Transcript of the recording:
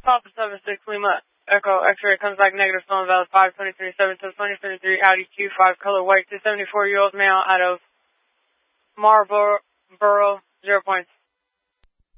Papa 76 Lima Echo X-ray comes back negative, stolen valid 523.7 to 2023 Audi Q5 color white to 74-year-old male out of Marlboro 0.6.